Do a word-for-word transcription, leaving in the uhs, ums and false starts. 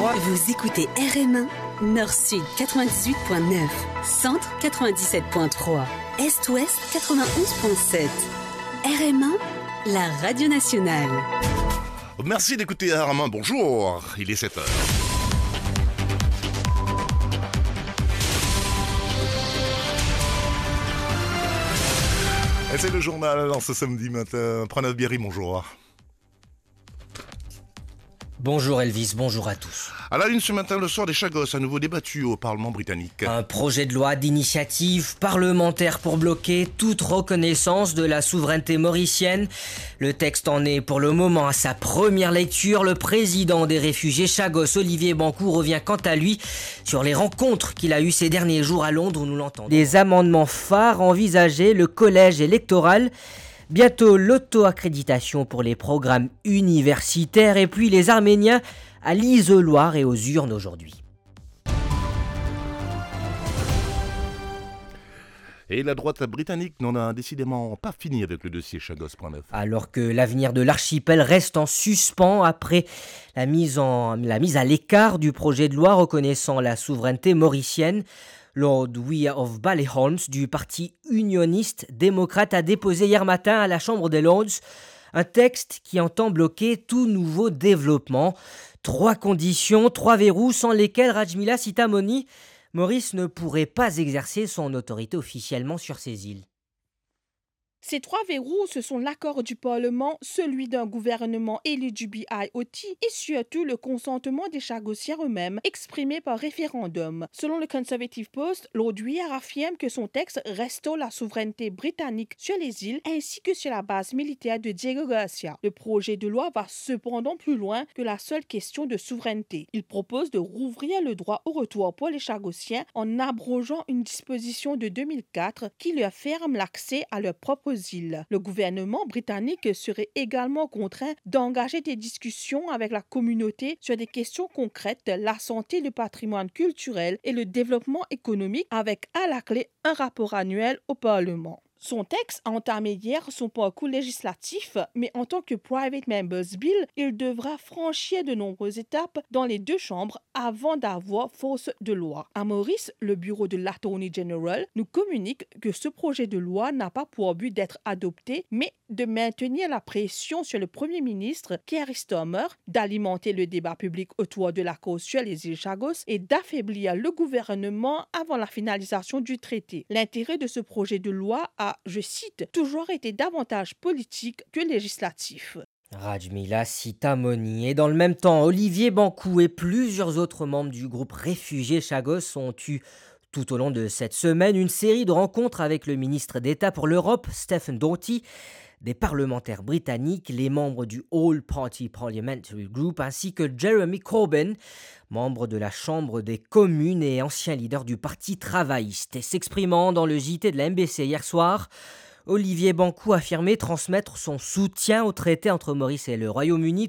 trois. Vous écoutez R M un, Nord-Sud quatre-vingt-dix-huit virgule neuf, Centre quatre-vingt-dix-sept virgule trois, Est-Ouest quatre-vingt-onze virgule sept. R M un, la radio nationale. Merci d'écouter R M un, bonjour, il est sept heures. Et c'est le journal en ce samedi matin. Pranav Berry, bonjour. Bonjour Elvis, bonjour à tous. À la une ce matin, le sort des Chagos à nouveau débattu au Parlement britannique. Un projet de loi d'initiative parlementaire pour bloquer toute reconnaissance de la souveraineté mauricienne. Le texte en est pour le moment à sa première lecture. Le président des réfugiés Chagos, Olivier Bancoult, revient quant à lui sur les rencontres qu'il a eues ces derniers jours à Londres où nous l'entendons. Des amendements phares envisagés, le collège électoral. Bientôt l'auto-accréditation pour les programmes universitaires et puis les Arméniens à l'isoloir et aux urnes aujourd'hui. Et la droite britannique n'en a décidément pas fini avec le dossier Chagos. Alors que l'avenir de l'archipel reste en suspens après la mise, en, la mise à l'écart du projet de loi reconnaissant la souveraineté mauricienne, Lord Weir of Ballyholmes du parti unioniste démocrate a déposé hier matin à la Chambre des Lords un texte qui entend bloquer tout nouveau développement. Trois conditions, trois verrous sans lesquels Rajmila Sitamoni, Maurice ne pourrait pas exercer son autorité officiellement sur ces îles. Ces trois verrous, ce sont l'accord du Parlement, celui d'un gouvernement élu du B I O T et surtout le consentement des Chagossiens eux-mêmes, exprimé par référendum. Selon le Conservative Post, Lord Weir affirme que son texte restaure la souveraineté britannique sur les îles ainsi que sur la base militaire de Diego Garcia. Le projet de loi va cependant plus loin que la seule question de souveraineté. Il propose de rouvrir le droit au retour pour les Chagossiens en abrogeant une disposition de deux mille quatre qui leur ferme l'accès à leur propre îles. Le gouvernement britannique serait également contraint d'engager des discussions avec la communauté sur des questions concrètes, la santé, le patrimoine culturel et le développement économique, avec à la clé un rapport annuel au Parlement. Son texte a entamé hier son parcours législatif, mais en tant que Private Members Bill, il devra franchir de nombreuses étapes dans les deux chambres avant d'avoir force de loi. À Maurice, le bureau de l'Attorney General nous communique que ce projet de loi n'a pas pour but d'être adopté, mais de maintenir la pression sur le Premier ministre Keir Starmer, d'alimenter le débat public autour de la cause sur les îles Chagos et d'affaiblir le gouvernement avant la finalisation du traité. L'intérêt de ce projet de loi a, je cite, toujours été davantage politique que législatif. Rajmila Sitamoni. Et dans le même temps, Olivier Bancoult et plusieurs autres membres du groupe Réfugiés Chagos ont eu tout au long de cette semaine une série de rencontres avec le ministre d'État pour l'Europe, Stephen Doughty, des parlementaires britanniques, les membres du All Party Parliamentary Group ainsi que Jeremy Corbyn, membre de la Chambre des communes et ancien leader du Parti travailliste. Et s'exprimant dans le J T de la M B C hier soir, Olivier Bancoult a affirmé transmettre son soutien au traité entre Maurice et le Royaume-Uni